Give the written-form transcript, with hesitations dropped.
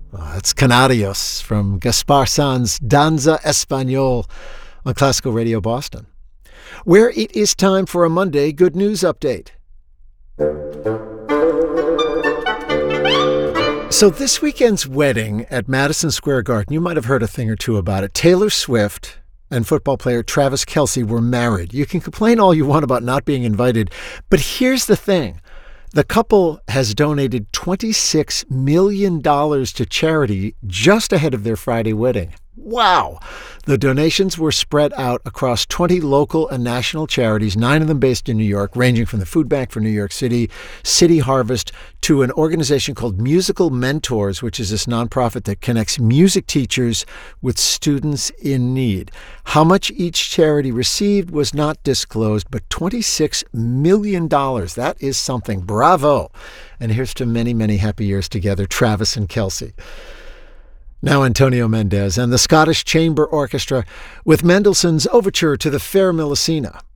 That's Canarios from Gaspar Sanz' Danza Español on Classical Radio Boston, where it is time for a Monday Good News Update. So this weekend's wedding at Madison Square Garden, you might have heard a thing or two about it. Taylor Swift and football player Travis Kelce were married. You can complain all you want about not being invited, but here's the thing. The couple has donated $26 million to charity just ahead of their Friday wedding. Wow! The donations were spread out across 20 local and national charities, 9 of them based in New York, ranging from the Food Bank for New York City, City Harvest, to an organization called Musical Mentors, which is this nonprofit that connects music teachers with students in need. How much each charity received was not disclosed, but $26 million. That is something. Bravo! And here's to many, many happy years together, Travis and Kelce. Now Antonio Mendez and the Scottish Chamber Orchestra with Mendelssohn's Overture to the Fair Melusina.